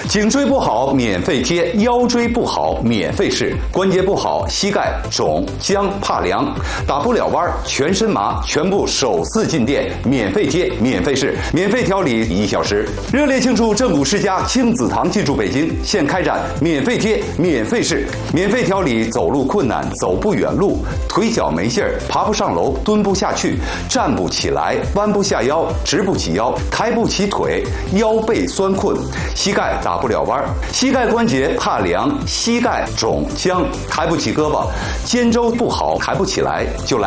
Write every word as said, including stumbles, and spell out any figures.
颈椎不好免费贴，腰椎不好免费试，关节不好膝盖肿僵怕凉打不了弯全身麻全部首次进店免费贴免费试免费调理一小时。热烈庆祝正骨世家亲子堂进驻北京，现开展免费贴免费试免费调理走路困难走不远路腿脚没劲儿爬不上楼蹲不下去站不起来弯不下腰直不起腰抬不起腿腰背酸困膝盖打不了弯膝盖关节怕凉膝盖肿僵抬不起胳膊肩周不好抬不起来就来